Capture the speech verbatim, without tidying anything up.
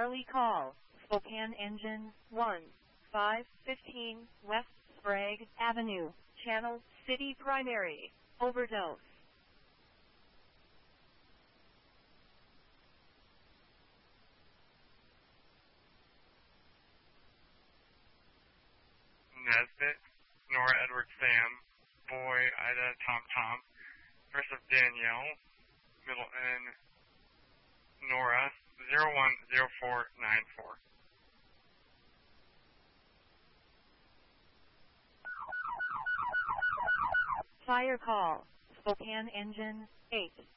Charlie call, Spokane engine one, five fifteen West Sprague Avenue, Channel City Primary, overdose. Nesbitt, Nora Edward Sam, Boy Ida Tom Tom, first of Danielle, Middleton, Nora, zero one zero four nine four. Fire call, Spokane engine eight,